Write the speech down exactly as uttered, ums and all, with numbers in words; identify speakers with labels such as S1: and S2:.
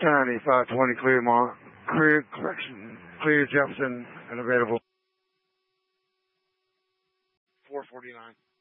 S1: County, five twenty Clearmont, clear, correction, clear Jefferson and available. four forty-nine.